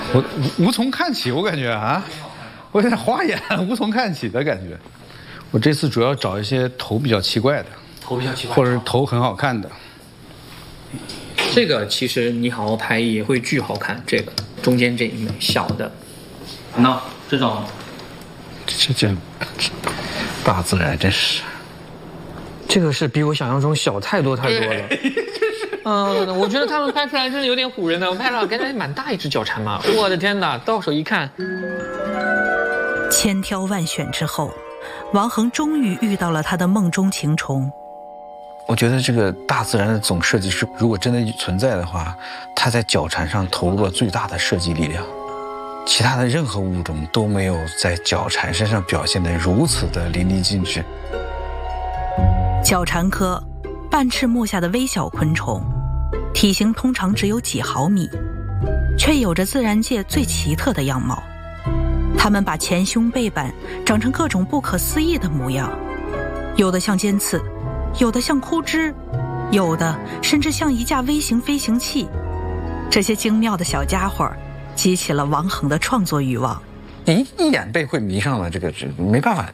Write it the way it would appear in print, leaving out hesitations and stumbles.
我无从看起，我感觉啊，我有点花眼，无从看起的感觉。我这次主要找一些头比较奇怪的， 头比较奇怪， 或者是头很好看的。 这个其实你好好拍也会巨好看。这个中间这一枚小的，那这种， 这大自然真是。 这个是比我想象中小太多太多了。我觉得他们拍出来真的有点唬人的。我拍了，感觉蛮大一只角蝉嘛，我的天哪！到手一看， 千挑万选之后，王恒终于遇到了他的梦中情虫。 我觉得这个大自然的总设计师，如果真的存在的话，他在角蝉上投入了最大的设计力量，其他的任何物种都没有在角蝉身上表现得如此的淋漓尽致。 角蝉科半翅目下的微小昆虫，体型通常只有几毫米，却有着自然界最奇特的样貌。它们把前胸背板长成各种不可思议的模样，有的像尖刺，有的像枯枝，有的甚至像一架微型飞行器。这些精妙的小家伙激起了王恒的创作欲望。 一眼被会迷上了，这个没办法，